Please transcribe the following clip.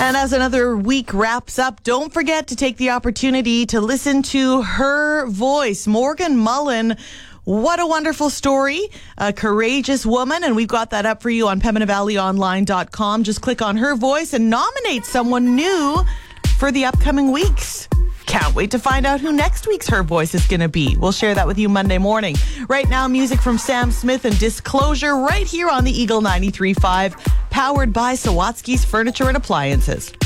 And as another week wraps up, don't forget to take the opportunity to listen to her voice, Morgan Mullen. What a wonderful story. A courageous woman. And we've got that up for you on PembinaValleyOnline.com. Just click on her voice and nominate someone new for the upcoming weeks. Can't wait to find out who next week's Her Voice is going to be. We'll share that with you Monday morning. Right now, music from Sam Smith and Disclosure right here on the Eagle 93.5, powered by Sawatsky's Furniture and Appliances.